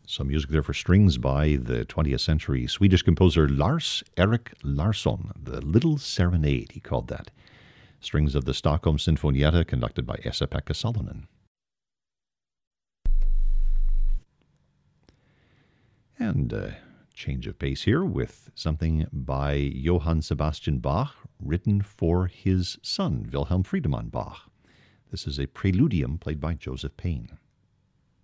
Some music there for strings by the 20th century Swedish composer Lars-Erik Larsson. The Little Serenade, he called that. Strings of the Stockholm Sinfonietta, conducted by Esa-Pekka Salonen. And a change of pace here with something by Johann Sebastian Bach, written for his son, Wilhelm Friedemann Bach. This is a preludium played by Joseph Payne.